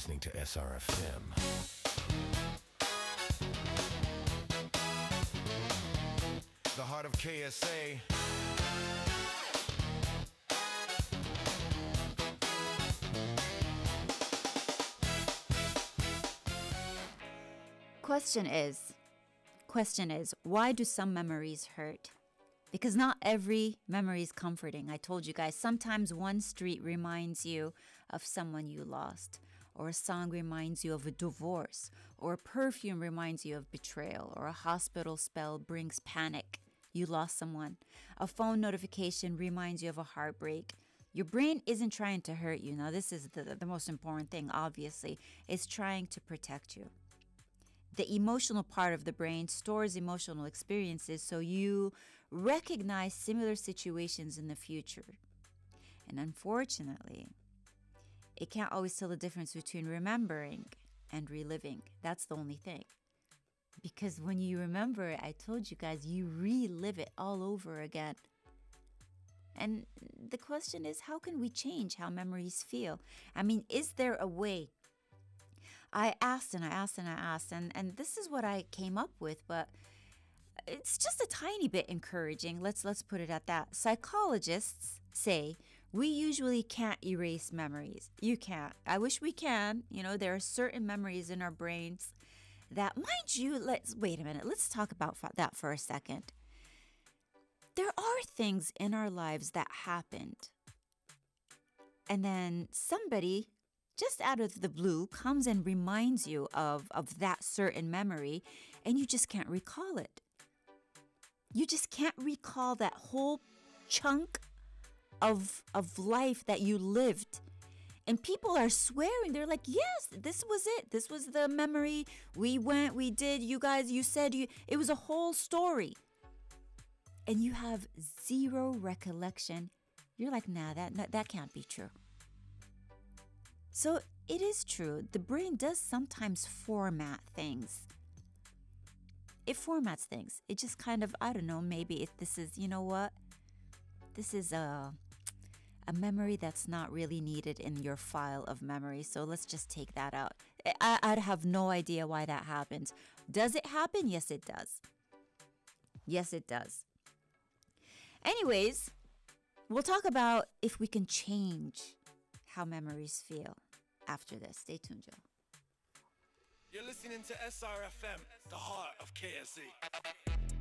listening to SRFM. The heart of KSA. Question is, why do some memories hurt? Because not every memory is comforting. I told you guys, sometimes one street reminds you of someone you lost, or a song reminds you of a divorce, or a perfume reminds you of betrayal, or a hospital spell brings panic. You lost someone. A phone notification reminds you of a heartbreak. Your brain isn't trying to hurt you. Now, this is the most important thing, obviously. It's trying to protect you. The emotional part of the brain stores emotional experiences so you recognize similar situations in the future. And unfortunately, it can't always tell the difference between remembering and reliving. That's the only thing. Because when you remember it, I told you guys, you relive it all over again. And the question is, how can we change how memories feel? I mean, is there a way? I asked, and this is what I came up with, but it's just a tiny bit encouraging. Let's put it at that. Psychologists say we usually can't erase memories. You can't. I wish we can. You know, there are certain memories in our brains that, mind you, wait a minute. Let's talk about that for a second. There are things in our lives that happened, and then somebody just out of the blue comes and reminds you of that certain memory, and you just can't recall it. You just can't recall that whole chunk of life that you lived. And people are swearing. They're like, yes, this was it. This was the memory. We went, we did, you guys, you said, it was a whole story. And you have zero recollection. You're like, nah, that can't be true. So it is true. The brain does sometimes format things. It formats things. It just kind of, I don't know, maybe this is, you know what? This is a memory that's not really needed in your file of memory. So let's just take that out. I'd have no idea why that happens. Does it happen? Yes, it does. Yes, it does. Anyways, we'll talk about if we can change how memories feel after this. Stay tuned, Joe. You're listening to SRFM, the heart of KSE.